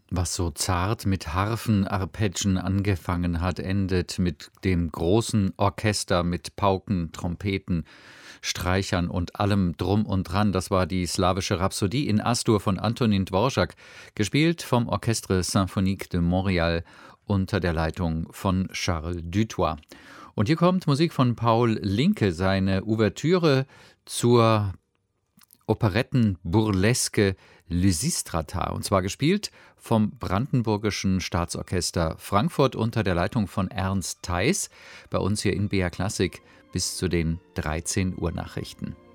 Was so zart mit Harfenarpeggien angefangen hat, endet mit dem großen Orchester mit Pauken, Trompeten, Streichern und allem Drum und Dran. Das war die slawische Rhapsodie in Astur von Antonin Dvorak, gespielt vom Orchestre Symphonique de Montréal unter der Leitung von Charles Dutoit. Und hier kommt Musik von Paul Linke, seine Ouvertüre zur Operetten-Burleske Lysistrata, und zwar gespielt vom Brandenburgischen Staatsorchester Frankfurt unter der Leitung von Ernst Theis, bei uns hier in BR Klassik bis zu den 13 Uhr Nachrichten.